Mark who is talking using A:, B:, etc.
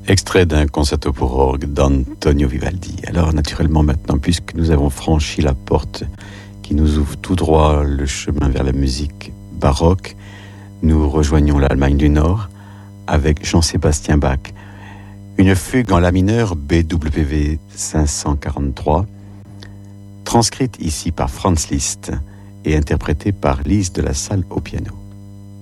A: Extrait d'un concerto pour orgue d'Antonio Vivaldi. Alors naturellement maintenant, puisque nous avons franchi la porte qui nous ouvre tout droit le chemin vers la musique baroque, nous rejoignons l'Allemagne du Nord avec Jean-Sébastien Bach. Une fugue en la mineur BWV 543, transcrite ici par Franz Liszt et interprétée par Lise de la Salle au piano.